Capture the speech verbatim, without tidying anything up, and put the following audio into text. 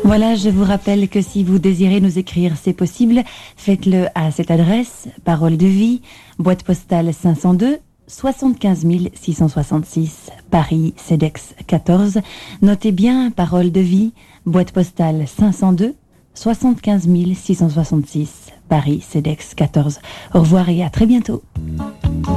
Voilà, je vous rappelle que si vous désirez nous écrire, c'est possible. Faites-le à cette adresse, Parole de Vie, boîte postale cinq cent deux, soixante-quinze mille six cent soixante-six, Paris, CEDEX quatorze. Notez bien, Parole de Vie, boîte postale cinq cent deux, soixante-quinze mille six cent soixante-six, Paris, CEDEX quatorze. Au revoir et à très bientôt.